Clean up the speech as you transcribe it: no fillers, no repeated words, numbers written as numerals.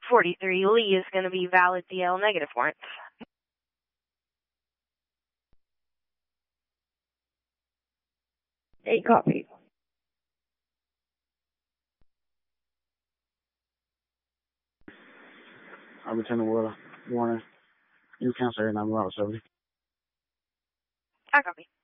43 Lee is going to be valid DL negative warrants. Hey, copy. I'm Lieutenant Warner. You cancel your number out, 70. I copy.